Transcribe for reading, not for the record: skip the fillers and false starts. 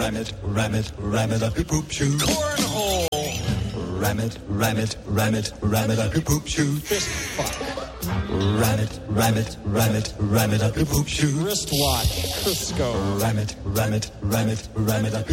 ram it up your poop shoe. Cornhole. Ram it up your poop shoe. Fist fuck. Ram it up your poop shoe. Wristwatch. Crisco. Ram it up your